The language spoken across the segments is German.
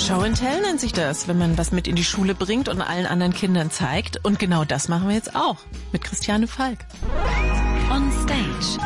Show and Tell nennt sich das, wenn man was mit in die Schule bringt und allen anderen Kindern zeigt. Und genau das machen wir jetzt auch mit Christiane Falk. On Stage.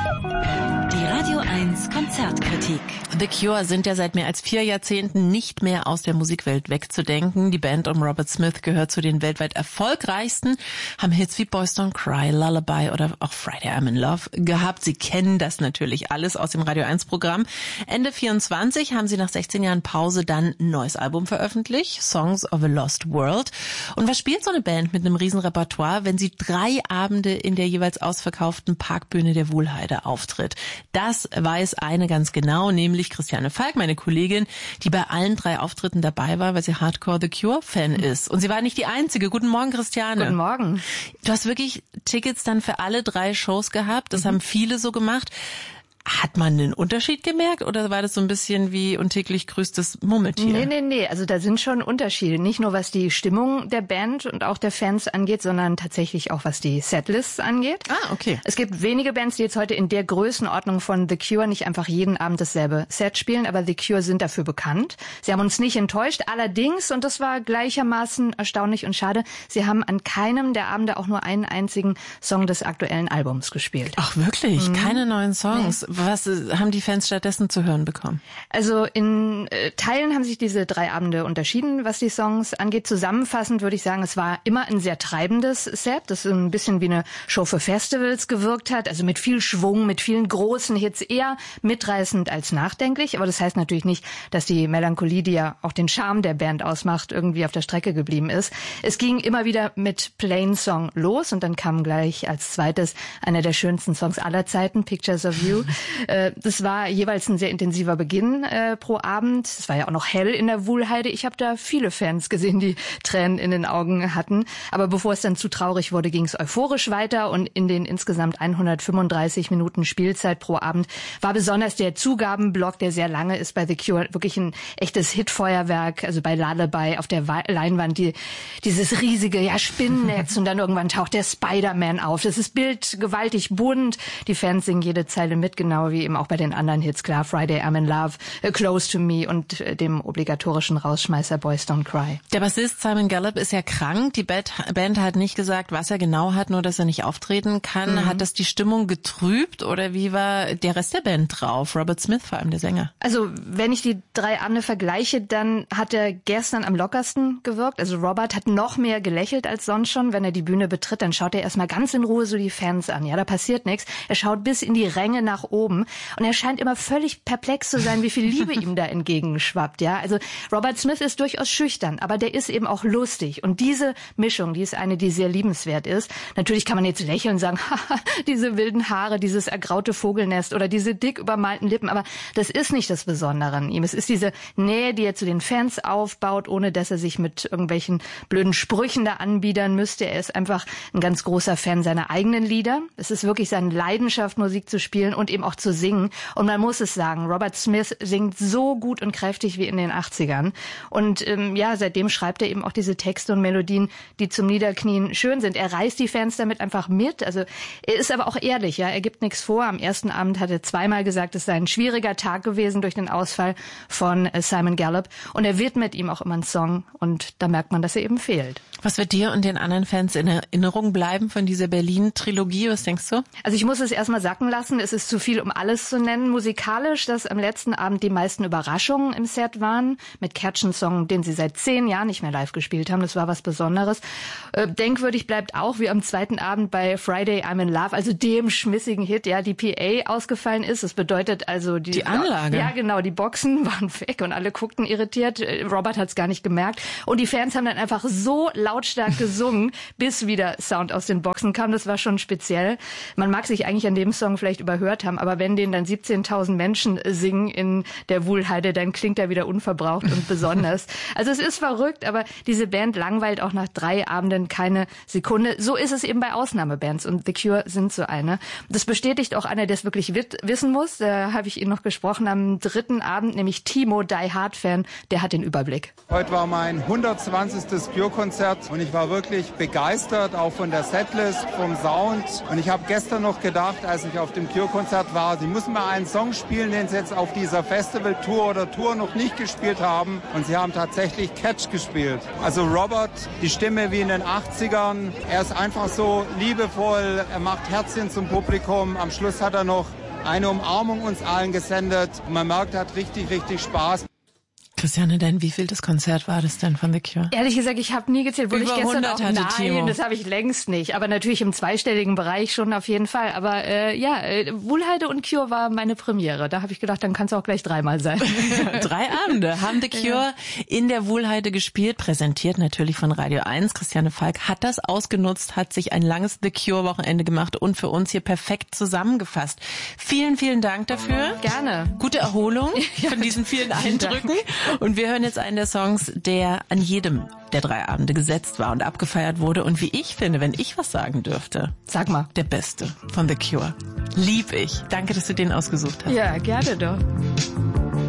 Die Radio 1 Konzertkritik. The Cure sind ja seit mehr als 4 Jahrzehnten nicht mehr aus der Musikwelt wegzudenken. Die Band um Robert Smith gehört zu den weltweit erfolgreichsten, haben Hits wie Boys Don't Cry, Lullaby oder auch Friday I'm in Love gehabt. Sie kennen das natürlich alles aus dem Radio 1 Programm. Ende 24 haben sie nach 16 Jahren Pause dann ein neues Album veröffentlicht, Songs of a Lost World. Und was spielt so eine Band mit einem riesen Repertoire, wenn sie 3 Abende in der jeweils ausverkauften Parkbühne der Wuhlheide auftritt? Das weiß eine ganz genau, nämlich Christiane Falk, meine Kollegin, die bei allen 3 Auftritten dabei war, weil sie Hardcore The Cure-Fan ist. Und sie war nicht die Einzige. Guten Morgen, Christiane. Guten Morgen. Du hast wirklich Tickets dann für alle 3 Shows gehabt. Das haben viele so gemacht. Hat man einen Unterschied gemerkt oder war das so ein bisschen wie und täglich grüßt das Murmeltier? Nee. Also da sind schon Unterschiede. Nicht nur was die Stimmung der Band und auch der Fans angeht, sondern tatsächlich auch was die Setlists angeht. Ah, okay. Es gibt wenige Bands, die jetzt heute in der Größenordnung von The Cure nicht einfach jeden Abend dasselbe Set spielen, aber The Cure sind dafür bekannt. Sie haben uns nicht enttäuscht. Allerdings, und das war gleichermaßen erstaunlich und schade, sie haben an keinem der Abende auch nur einen einzigen Song des aktuellen Albums gespielt. Ach wirklich? Keine neuen Songs? Nee. Was haben die Fans stattdessen zu hören bekommen? Also in Teilen haben sich diese 3 Abende unterschieden, was die Songs angeht. Zusammenfassend würde ich sagen, es war immer ein sehr treibendes Set, das ein bisschen wie eine Show für Festivals gewirkt hat. Also mit viel Schwung, mit vielen großen Hits, eher mitreißend als nachdenklich. Aber das heißt natürlich nicht, dass die Melancholie, die ja auch den Charme der Band ausmacht, irgendwie auf der Strecke geblieben ist. Es ging immer wieder mit Plain Song los und dann kam gleich als zweites einer der schönsten Songs aller Zeiten, Pictures of You. Das war jeweils ein sehr intensiver Beginn pro Abend. Es war ja auch noch hell in der Wuhlheide. Ich habe da viele Fans gesehen, die Tränen in den Augen hatten. Aber bevor es dann zu traurig wurde, ging es euphorisch weiter. Und in den insgesamt 135 Minuten Spielzeit pro Abend war besonders der Zugabenblock, der sehr lange ist bei The Cure, wirklich ein echtes Hitfeuerwerk. Also bei Lullaby auf der Leinwand dieses riesige Spinnennetz und dann irgendwann taucht der Spider-Man auf. Das ist bildgewaltig bunt. Die Fans singen jede Zeile mit, genau wie eben auch bei den anderen Hits, klar, Friday I'm in Love, Close to Me und dem obligatorischen Rausschmeißer Boys Don't Cry. Der Bassist Simon Gallup ist ja krank. Die Band hat nicht gesagt, was er genau hat, nur dass er nicht auftreten kann. Hat das die Stimmung getrübt oder wie war der Rest der Band drauf? Robert Smith vor allem, der Sänger. Also wenn ich die 3 Abende vergleiche, dann hat er gestern am lockersten gewirkt. Also Robert hat noch mehr gelächelt als sonst schon. Wenn er die Bühne betritt, dann schaut er erstmal ganz in Ruhe so die Fans an. Ja, da passiert nichts. Er schaut bis in die Ränge nach oben. Und er scheint immer völlig perplex zu sein, wie viel Liebe ihm da entgegenschwappt. Ja, also Robert Smith ist durchaus schüchtern, aber der ist eben auch lustig. Und diese Mischung, die ist eine, die sehr liebenswert ist. Natürlich kann man jetzt lächeln und sagen, haha, diese wilden Haare, dieses ergraute Vogelnest oder diese dick übermalten Lippen. Aber das ist nicht das Besondere an ihm. Es ist diese Nähe, die er zu den Fans aufbaut, ohne dass er sich mit irgendwelchen blöden Sprüchen da anbiedern müsste. Er ist einfach ein ganz großer Fan seiner eigenen Lieder. Es ist wirklich seine Leidenschaft, Musik zu spielen und eben auch zu singen. Und man muss es sagen, Robert Smith singt so gut und kräftig wie in den 80ern. Und seitdem schreibt er eben auch diese Texte und Melodien, die zum Niederknien schön sind. Er reißt die Fans damit einfach mit. Also er ist aber auch ehrlich, ja, er gibt nichts vor. Am ersten Abend hat er 2-mal gesagt, es sei ein schwieriger Tag gewesen durch den Ausfall von Simon Gallup. Und er widmet ihm auch immer einen Song. Und da merkt man, dass er eben fehlt. Was wird dir und den anderen Fans in Erinnerung bleiben von dieser Berlin-Trilogie? Was denkst du? Also ich muss es erstmal sacken lassen. Es ist zu viel, um alles zu nennen. Musikalisch, dass am letzten Abend die meisten Überraschungen im Set waren. Mit Catch-Song, den sie seit 10 Jahren nicht mehr live gespielt haben. Das war was Besonderes. Denkwürdig bleibt auch, wie am zweiten Abend bei Friday I'm in Love, also dem schmissigen Hit, ja, die PA ausgefallen ist. Das bedeutet also die Anlage. Ja, genau, die Boxen waren weg und alle guckten irritiert. Robert hat es gar nicht gemerkt. Und die Fans haben dann einfach so lautstark gesungen, bis wieder Sound aus den Boxen kam. Das war schon speziell. Man mag sich eigentlich an dem Song vielleicht überhört haben, aber wenn den dann 17.000 Menschen singen in der Wuhlheide, dann klingt er wieder unverbraucht und besonders. Also es ist verrückt, aber diese Band langweilt auch nach 3 Abenden keine Sekunde. So ist es eben bei Ausnahmebands und The Cure sind so eine. Das bestätigt auch einer, der es wirklich wissen muss. Da habe ich ihn noch gesprochen am 3. Abend, nämlich Timo, Die Hard Fan, der hat den Überblick. Heute war mein 120. Cure-Konzert und ich war wirklich begeistert, auch von der Setlist, vom Sound. Und ich habe gestern noch gedacht, als ich auf dem Cure-Konzert war, sie müssen mal einen Song spielen, den sie jetzt auf dieser Festival-Tour oder Tour noch nicht gespielt haben. Und sie haben tatsächlich Catch gespielt. Also Robert, die Stimme wie in den 80ern. Er ist einfach so liebevoll, er macht Herzchen zum Publikum. Am Schluss hat er noch eine Umarmung uns allen gesendet. Und man merkt, er hat richtig, richtig Spaß. Christiane, dein wievieltes Konzert war das denn von The Cure? Ehrlich gesagt, ich habe nie gezählt. Wurde Über ich gestern 100 auch? hatte Nein, Timo. das habe ich längst nicht. Aber natürlich im zweistelligen Bereich schon auf jeden Fall. Aber Wuhlheide und Cure war meine Premiere. Da habe ich gedacht, dann kann es auch gleich 3-mal sein. 3 Abende haben The Cure in der Wuhlheide gespielt, präsentiert natürlich von Radio 1. Christiane Falk hat das ausgenutzt, hat sich ein langes The Cure-Wochenende gemacht und für uns hier perfekt zusammengefasst. Vielen, vielen Dank dafür. Gerne. Gute Erholung von diesen vielen Eindrücken. Und wir hören jetzt einen der Songs, der an jedem der 3 Abende gesetzt war und abgefeiert wurde. Und wie ich finde, wenn ich was sagen dürfte, Sag mal. der beste von The Cure. Lieb ich. Danke, dass du den ausgesucht hast. Ja, gerne doch.